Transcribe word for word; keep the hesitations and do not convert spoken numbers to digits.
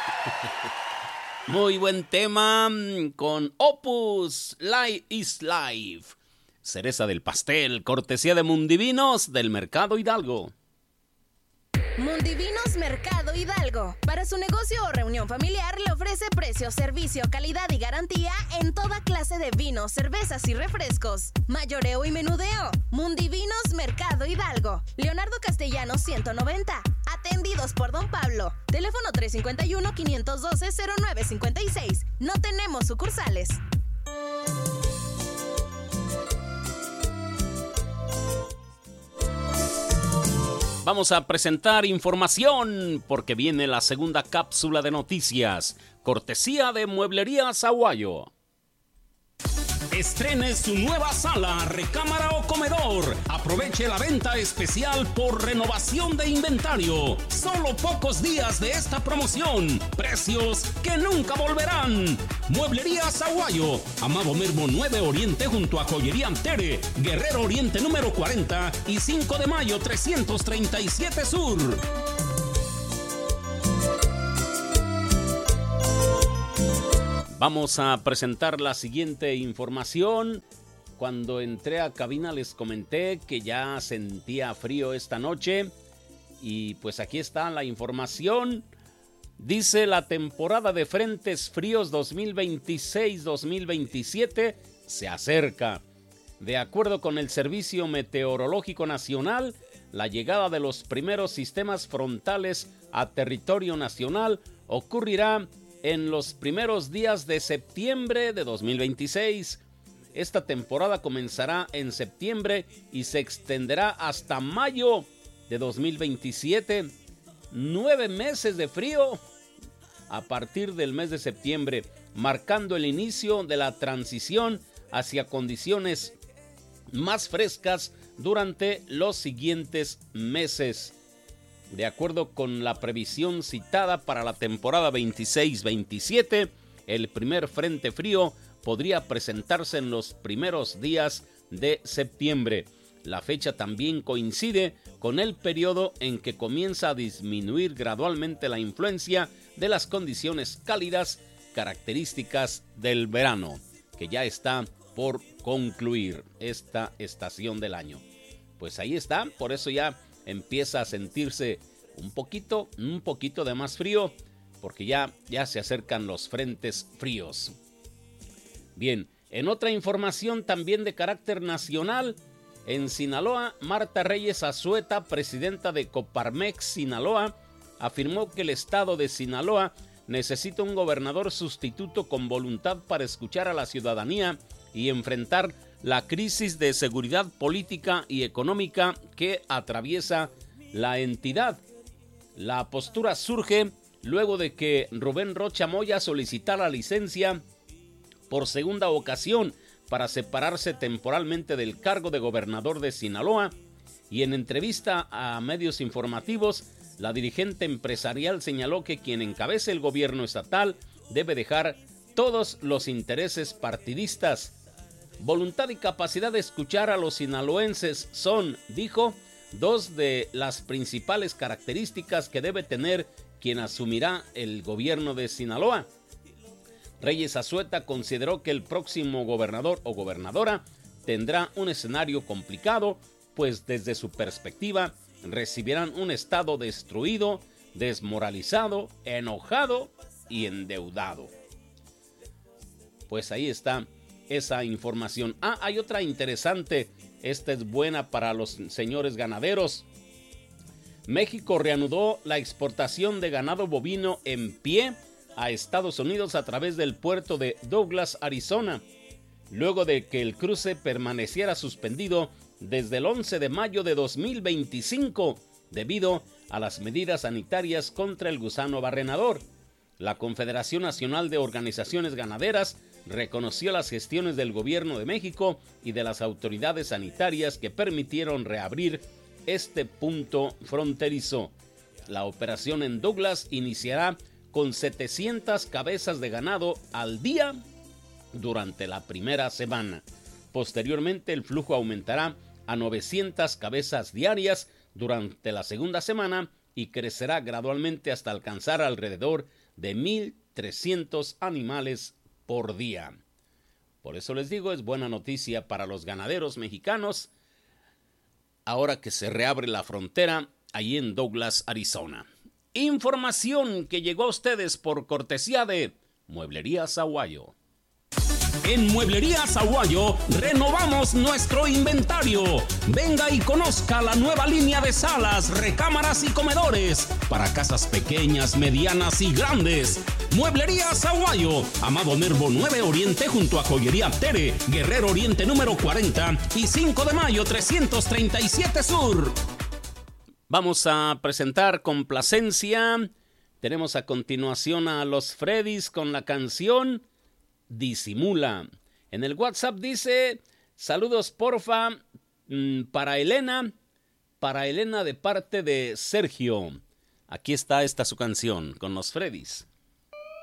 Muy buen tema con Opus, Life is Life. Cereza del pastel, cortesía de Mundivinos del Mercado Hidalgo. Mundivinos Mercado Hidalgo. Para su negocio o reunión familiar le ofrece precio, servicio, calidad y garantía en toda clase de vinos, cervezas y refrescos. Mayoreo y menudeo. Mundivinos Mercado Hidalgo. Leonardo Castellanos ciento noventa. Atendidos por Don Pablo. Teléfono tres cinco uno, cinco uno dos, cero nueve cinco seis. No tenemos sucursales. Vamos a presentar información porque viene la segunda cápsula de noticias, cortesía de Mueblerías Aguayo. Estrene su nueva sala, recámara o comedor. Aproveche la venta especial por renovación de inventario. Solo pocos días de esta promoción. Precios que nunca volverán. Mueblerías Aguayo. Amado Mermo nueve Oriente junto a Joyería Antere. Guerrero Oriente número cuarenta y cinco de mayo trescientos treinta y siete Sur. Vamos a presentar la siguiente información. Cuando entré a cabina les comenté que ya sentía frío esta noche. Y pues aquí está la información. Dice la temporada de frentes fríos dos mil veintiséis dos mil veintisiete se acerca. De acuerdo con el Servicio Meteorológico Nacional, la llegada de los primeros sistemas frontales a territorio nacional ocurrirá en los primeros días de septiembre de dos mil veintiséis. Esta temporada comenzará en septiembre y se extenderá hasta mayo de dos mil veintisiete. Nueve meses de frío a partir del mes de septiembre, marcando el inicio de la transición hacia condiciones más frescas durante los siguientes meses. De acuerdo con la previsión citada para la temporada veintiséis veintisiete, el primer frente frío podría presentarse en los primeros días de septiembre. La fecha también coincide con el periodo en que comienza a disminuir gradualmente la influencia de las condiciones cálidas características del verano, que ya está por concluir esta estación del año. Pues ahí está, por eso ya empieza a sentirse un poquito, un poquito de más frío, porque ya, ya se acercan los frentes fríos. Bien, en otra información también de carácter nacional, en Sinaloa, Marta Reyes Azueta, presidenta de Coparmex Sinaloa, afirmó que el estado de Sinaloa necesita un gobernador sustituto con voluntad para escuchar a la ciudadanía y enfrentar la crisis de seguridad política y económica que atraviesa la entidad. La postura surge luego de que Rubén Rocha Moya solicitara licencia por segunda ocasión para separarse temporalmente del cargo de gobernador de Sinaloa, y en entrevista a medios informativos, la dirigente empresarial señaló que quien encabece el gobierno estatal debe dejar todos los intereses partidistas. Voluntad y capacidad de escuchar a los sinaloenses son, dijo, dos de las principales características que debe tener quien asumirá el gobierno de Sinaloa. Reyes Azueta consideró que el próximo gobernador o gobernadora tendrá un escenario complicado, pues desde su perspectiva recibirán un estado destruido, desmoralizado, enojado y endeudado. Pues ahí está esa información. Ah, hay otra interesante. Esta es buena para los señores ganaderos. México reanudó la exportación de ganado bovino en pie a Estados Unidos a través del puerto de Douglas, Arizona, luego de que el cruce permaneciera suspendido desde el once de mayo de dos mil veinticinco debido a las medidas sanitarias contra el gusano barrenador. La Confederación Nacional de Organizaciones Ganaderas reconoció las gestiones del gobierno de México y de las autoridades sanitarias que permitieron reabrir este punto fronterizo. La operación en Douglas iniciará con setecientas cabezas de ganado al día durante la primera semana. Posteriormente, el flujo aumentará a novecientas cabezas diarias durante la segunda semana y crecerá gradualmente hasta alcanzar alrededor de mil trescientos animales por día. Por eso les digo, es buena noticia para los ganaderos mexicanos ahora que se reabre la frontera allí en Douglas, Arizona. Información que llegó a ustedes por cortesía de Mueblerías Aguayo. En Mueblerías Aguayo renovamos nuestro inventario. Venga y conozca la nueva línea de salas, recámaras y comedores para casas pequeñas, medianas y grandes. Mueblerías Aguayo, Amado Nervo nueve Oriente junto a Joyería Tere, Guerrero Oriente número cuarenta y cinco de mayo trescientos treinta y siete Sur. Vamos a presentar Complacencia. Tenemos a continuación a Los Freddys con la canción Disimula. En el WhatsApp dice: saludos porfa mmm, para Elena, para Elena de parte de Sergio. Aquí está esta su canción con Los Freddys.